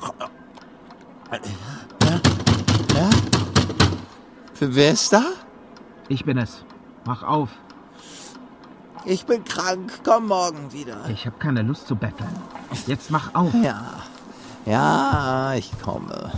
Ja? Wer ist da? Ich bin es. Mach auf. Ich bin krank. Komm morgen wieder. Ich habe keine Lust zu betteln. Jetzt mach auf. Ja, ich komme.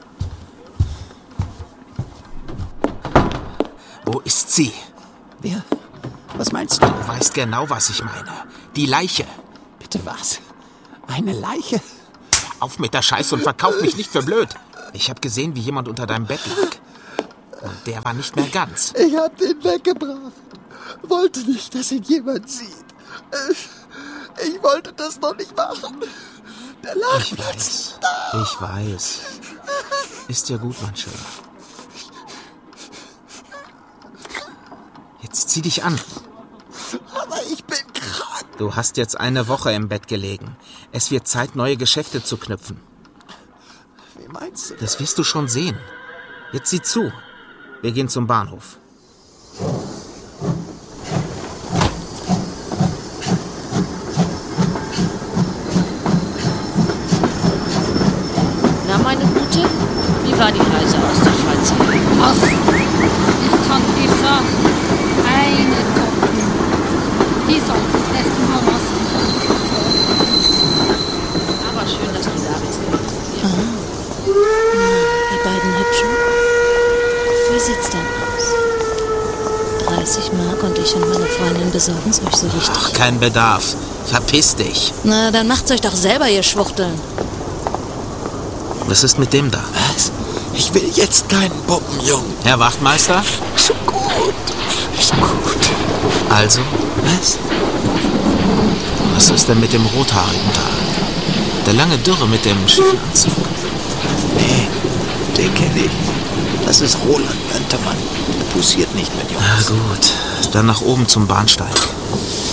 Wo ist sie? Wer? Was meinst du? Du weißt genau, was ich meine. Die Leiche. Bitte was? Eine Leiche? Auf mit der Scheiße und verkauf mich nicht für blöd. Ich habe gesehen, wie jemand unter deinem Bett lag. Und der war nicht mehr ganz. Ich hab den weggebracht. Wollte nicht, dass ihn jemand sieht. Ich wollte das noch nicht machen. Der lag Ich weiß. Ich weiß. Ist dir gut, mein Schöner. Jetzt zieh dich an. Aber ich bin krank. Du hast jetzt eine Woche im Bett gelegen. Es wird Zeit, neue Geschäfte zu knüpfen. Wie meinst du? Das wirst du schon sehen. Jetzt sieh zu. Wir gehen zum Bahnhof. Na, meine Gute, wie war die Reise aus der Schweiz? Ach, ich kann dir sagen, eine Kopie. Die soll echt mal was. Aber schön, dass du da bist. Ihr beiden Hübschen? Wie sieht's denn aus? 30 Mark und ich und meine Freundin besorgen's euch so richtig. Ach, kein Bedarf. Verpiss dich. Na, dann macht's euch doch selber, ihr Schwuchteln. Was ist mit dem da? Was? Ich will jetzt keinen Puppenjungen. Herr Wachtmeister? So gut. So gut. Also, Was? was ist denn mit dem Rothaarigen da? Der lange Dürre mit dem Schiffanzug. Nee, den kenne ich. Das ist Roland Möntermann. Der poussiert nicht mit Jungs. Na gut, dann nach oben zum Bahnsteig.